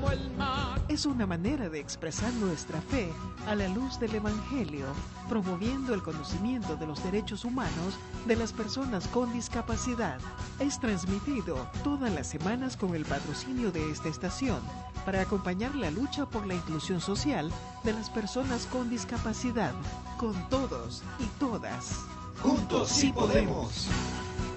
como el mar. Es una manera de expresar nuestra fe a la luz del Evangelio, promoviendo el conocimiento de los derechos humanos de las personas con discapacidad. Es transmitido todas las semanas con el patrocinio de esta estación para acompañar la lucha por la inclusión social de las personas con discapacidad, con todos y todas. ¡Juntos sí podemos!